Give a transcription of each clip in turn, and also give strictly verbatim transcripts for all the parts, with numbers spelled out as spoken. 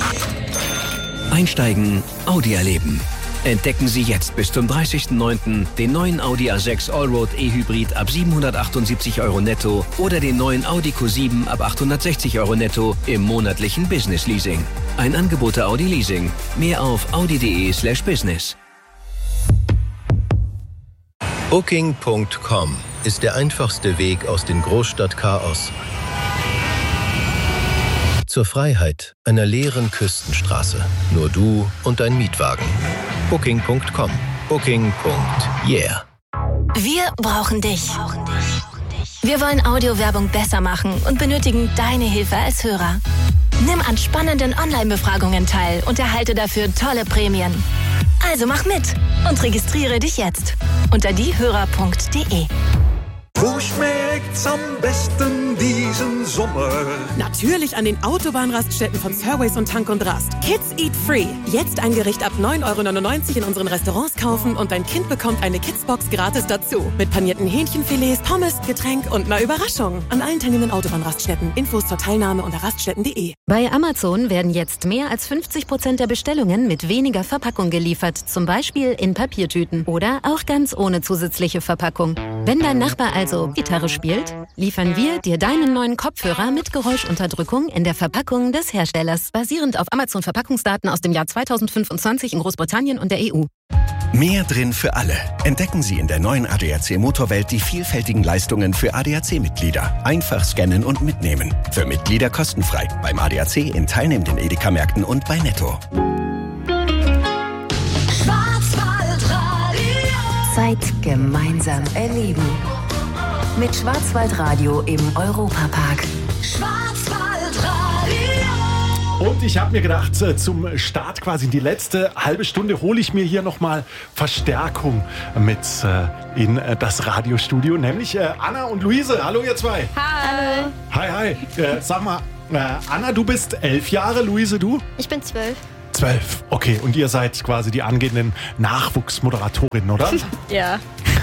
Einsteigen, Audi erleben. Entdecken Sie jetzt bis zum dreißigsten neunten den neuen Audi A sechs Allroad E-Hybrid ab siebenhundertachtundsiebzig Euro netto oder den neuen Audi Q sieben ab achthundertsechzig Euro netto im monatlichen Business Leasing. Ein Angebot der Audi Leasing. Mehr auf audi.de slash business. Booking Punkt com ist der einfachste Weg aus dem Großstadtchaos zur Freiheit einer leeren Küstenstraße. Nur du und dein Mietwagen. Booking Punkt com. Booking. Yeah. Wir brauchen dich. Wir wollen Audiowerbung besser machen und benötigen deine Hilfe als Hörer. Nimm an spannenden Online-Befragungen teil und erhalte dafür tolle Prämien. Also mach mit und registriere dich jetzt unter diehörer punkt de. Wo schmeckt's am besten diesen Sommer? Natürlich an den Autobahnraststätten von Surways und Tank und Rast. Kids Eat Free. Jetzt ein Gericht ab neun Euro neunundneunzig in unseren Restaurants kaufen und dein Kind bekommt eine Kidsbox gratis dazu. Mit panierten Hähnchenfilets, Pommes, Getränk und einer Überraschung. An allen teilnehmenden Autobahnraststätten. Infos zur Teilnahme unter raststätten punkt de. Bei Amazon werden jetzt mehr als fünfzig Prozent der Bestellungen mit weniger Verpackung geliefert. Zum Beispiel in Papiertüten oder auch ganz ohne zusätzliche Verpackung. Wenn dein Nachbar also Gitarre spielt, liefern wir dir deinen neuen Kopfhörer mit Geräuschunterdrückung in der Verpackung des Herstellers, basierend auf Amazon-Verpackungsdaten aus dem Jahr zweitausendfünfundzwanzig in Großbritannien und der E U. Mehr drin für alle. Entdecken Sie in der neuen A D A C Motorwelt die vielfältigen Leistungen für A D A C-Mitglieder. Einfach scannen und mitnehmen. Für Mitglieder kostenfrei. Beim A D A C in teilnehmenden Edeka-Märkten und bei Netto. Zeit gemeinsam erleben. Mit Schwarzwaldradio im Europapark. Schwarzwaldradio. Und ich habe mir gedacht, zum Start quasi in die letzte halbe Stunde hole ich mir hier nochmal Verstärkung mit in das Radiostudio, nämlich Anna und Luise. Hallo ihr zwei. Hi. Hi, hi. Äh, sag mal, Anna, du bist elf Jahre, Luise, du? Ich bin zwölf. Zwölf, okay. Und ihr seid quasi die angehenden Nachwuchsmoderatorinnen, oder? Ja.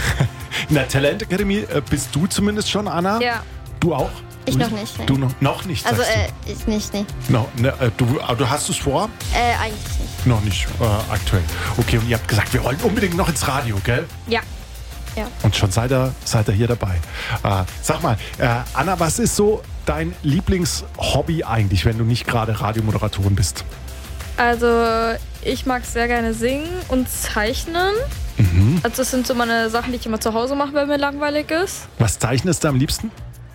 In der Talent Academy äh, bist du zumindest schon, Anna? Ja. Du auch? Ich Luise? noch nicht. Nee. Du noch, noch nicht, Also, sagst äh, ich nicht, nee. du? No, ne, äh, du, aber du hast es vor? Äh, eigentlich nicht. Noch nicht, äh, aktuell. Okay, und ihr habt gesagt, wir wollen unbedingt noch ins Radio, gell? Ja. Ja. Und schon seid ihr, seid ihr hier dabei. Äh, sag mal, äh, Anna, was ist so dein Lieblingshobby eigentlich, wenn du nicht gerade Radiomoderatorin bist? Also, ich mag sehr gerne singen und zeichnen. Mhm. Also, das sind so meine Sachen, die ich immer zu Hause mache, wenn mir langweilig ist. Was zeichnest du am liebsten?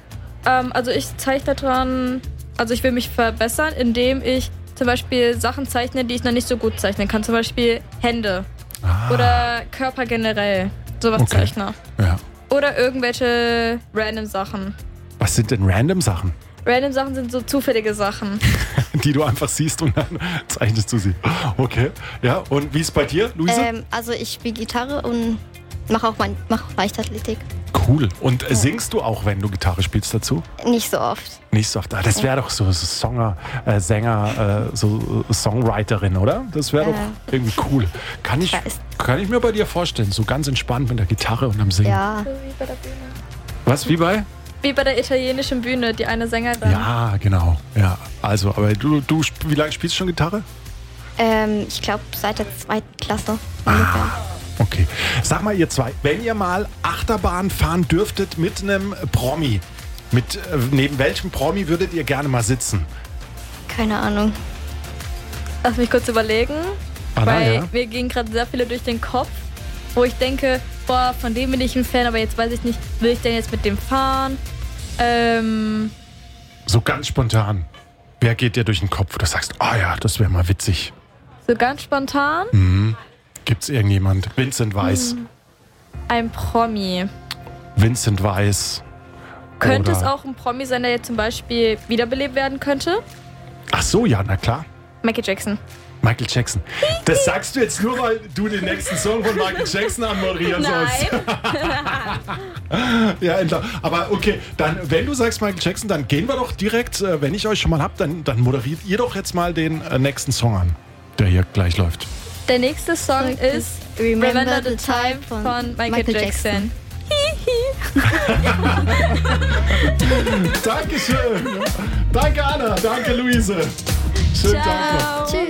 Ähm, also, ich zeichne dran, also ich will mich verbessern, indem ich zum Beispiel Sachen zeichne, die ich noch nicht so gut zeichnen kann. Zum Beispiel Hände Ah. oder Körper generell. Sowas Okay. zeichne. Ja. Oder irgendwelche random Sachen. Was sind denn random Sachen, Random Sachen sind so zufällige Sachen. die du einfach siehst und dann zeichnest du sie? Okay, ja. Und wie ist es bei dir, Luise? Ähm, also ich spiele Gitarre und mache auch, mein, mach auch Leichtathletik. Cool. Und äh, singst du auch, wenn du Gitarre spielst dazu? Nicht so oft. Nicht so oft. Ah, das wäre doch so, so Songer, äh, Sänger, äh, so äh, Songwriterin, oder? Das wäre Ja. doch irgendwie cool. Kann ich, Weiß. kann ich mir bei dir vorstellen, so ganz entspannt mit der Gitarre und am Singen. Ja. Wie bei der Bühne. Was, wie bei? Wie bei der italienischen Bühne, die eine Sängerin. Ja, genau. Ja, also, aber du, du sp- wie lange spielst du schon Gitarre? Ähm, ich glaube seit der zweiten Klasse ungefähr. Okay. Sag mal, ihr zwei, wenn ihr mal Achterbahn fahren dürftet mit einem Promi, mit, äh, neben welchem Promi würdet ihr gerne mal sitzen? Keine Ahnung. Lass mich kurz überlegen. Anna, weil ja? mir gehen gerade sehr viele durch den Kopf, wo ich denke, boah, von dem bin ich ein Fan, aber jetzt weiß ich nicht, will ich denn jetzt mit dem fahren? Ähm, So ganz spontan. Wer geht dir durch den Kopf? Du sagst, ah ja, das wäre mal witzig. so ganz spontan. Mhm. Gibt's irgendjemand? Vincent Weiss. Ein Promi. Vincent Weiss. Könnte Oder- es auch ein Promi sein, der jetzt zum Beispiel wiederbelebt werden könnte? Ach so, ja, na klar. Michael Jackson. Michael Jackson. Das sagst du jetzt nur, weil du den nächsten Song von Michael Jackson anmoderieren sollst. Ja, entweder. Aber okay, dann, wenn du sagst Michael Jackson, dann gehen wir doch direkt, äh, wenn ich euch schon mal hab, dann, dann moderiert ihr doch jetzt mal den äh, nächsten Song an, der hier gleich läuft. Der nächste Song ist Remember, Remember the Time von Michael, Jackson. Dankeschön. Danke, Anna. Danke, Luise. Schönen Ciao. Tag noch. Tschüss.